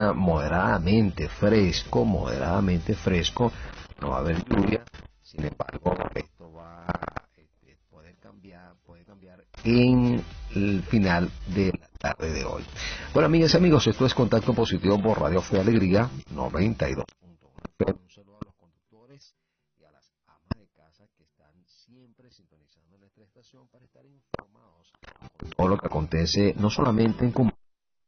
moderadamente fresco, no va a haber lluvia, sin embargo, esto puede cambiar en el final de la tarde de hoy. Bueno, amigas y amigos, esto es Contacto Positivo por Radio Fe y Alegría 92.1. Un saludo a los conductores y a las amas de casa que están siempre sintonizando nuestra estación para estar informados con todo lo que acontece, no solamente en